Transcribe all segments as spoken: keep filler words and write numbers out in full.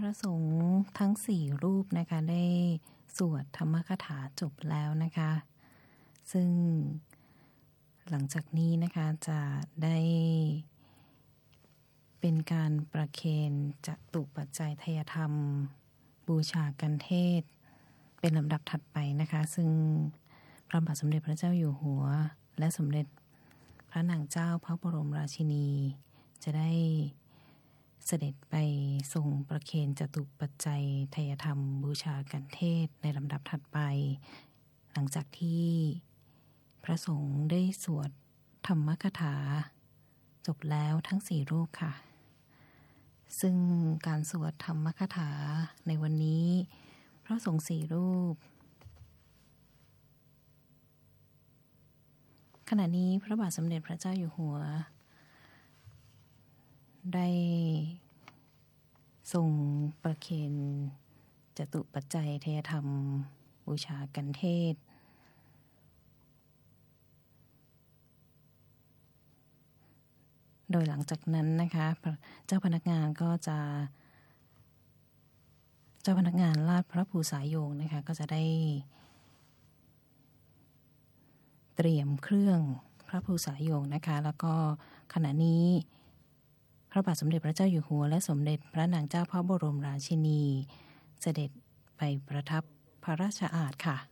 ระสงฆ์ทั้งสี่รูปนะคะได้สวดธรรมคถาจบแล้วนะคะซึ่งหลังจากนี้นะคะจะได้เป็นการประเคนจตุปัจจัยทายธรรมบูชากันเทศเป็นลำดับถัดไปนะคะซึ่งพระบาทสมเด็จพระเจ้าอยู่หัวและสมเด็จพระนางเจ้าพระบรมราชินีจะได้เสด็จไปทรงประเคนจตุปัจจัยทายธรรมบูชากันเทศในลำดับถัดไปหลังจากที่พระสงฆ์ได้สวดธรรมคถาจบแล้วทั้งสี่รูปค่ะซึ่งการสวดธรรมคถาในวันนี้พระสงฆ์สี่รูปขณะนี้พระบาทสมเด็จพระเจ้าอยู่หัวได้ทรงประเคนจตุปัจจัยทายธรรมบูชากันเทศโดยหลังจากนั้นนะคะเจ้าพนักงานก็จะเจ้าพนักงานลาดพระภูสายโยงนะคะก็จะได้เตรียมเครื่องพระภูสายโยงนะคะแล้วก็ขณะนี้พระบาทสมเด็จพระเจ้าอยู่หัวและสมเด็จพระนางเจ้าพระบรมราชินีเสด็จไปประทับพระราชอาสน์ค่ะ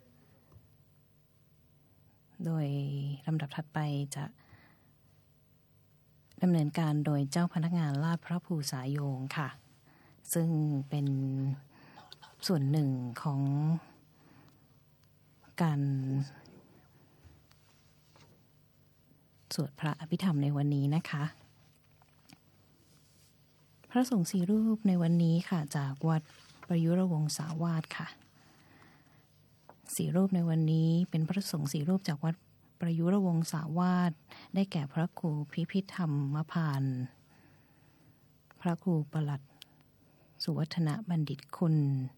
โดยลำดับถัดไปจะดำเนินการโดยเจ้าพนักงานลาดพระภูสายโยงค่ะซึ่งเป็นส่วนหนึ่งของการสวดพระอภิธรรมในวันนี้นะคะพระสงฆ์สี่รูปในวันนี้ค่ะจากวัดประยุรวงศาวาสค่ะสี่รูปในวันนี้เป็นพระสงฆ์สี่รูปจากวัดประยุรวงศาวาสได้แก่พระครูพิพิธรรมพานพระครูปลัดสุวัฒนบัณฑิตคุณ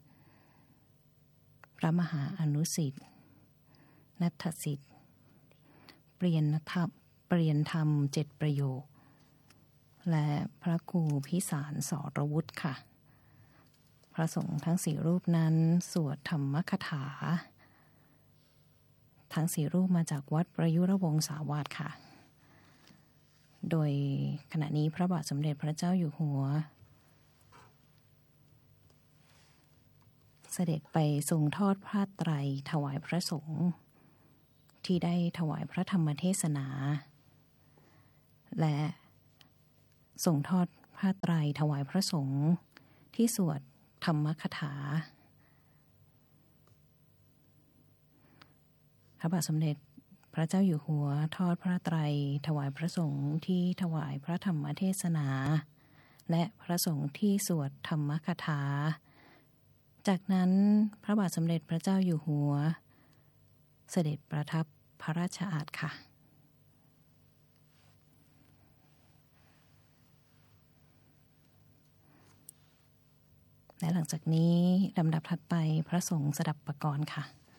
พระมหาอนุสิทธิ์ณัฐสิทธิ์เปลี่ยนธรรมเปลี่ยนธรรมเจ็ดประโยคและพระครูพิสารสรวุฒิค่ะพระสงฆ์ทั้งสี่รูปนั้นสวดธรรมคถาทั้งสี่รูปมาจากวัดประยุรวงศาวาสค่ะโดยขณะนี้พระบาทสมเด็จพระเจ้าอยู่หัวเสด็จไปทรงทอดผ้าไตรถวายพระสงฆ์ที่ได้ถวายพระธรรมเทศนาและทรงทอดผ้าไตรถวายพระสงฆ์ที่สวดธรรมคถาพระบาทสมเด็จพระเจ้าอยู่หัวทอดพระไตรถวายพระสงฆ์ที่ถวายพระธรรมเทศนาและพระสงฆ์ที่สวดธรรมคถาจากนั้นพระบาทสมเด็จพระเจ้าอยู่หัวเสด็จประทับพระราชอาสน์ค่ะและหลังจากนี้ลำดับถัดไปพระสงฆ์สดับปกรณ์ค่ะ